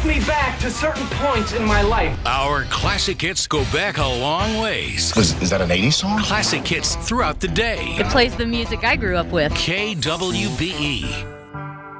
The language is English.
me back to certain points in my life. Our classic hits go back a long ways. Is that an 80s song? Classic hits throughout the day. It plays the music I grew up with. KWBE.